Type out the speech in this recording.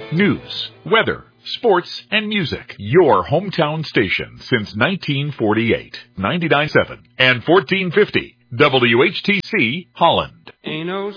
News, weather, sports, and music. Your hometown station since 1948. 99.7 and 1450 WHTC Holland. Ain't no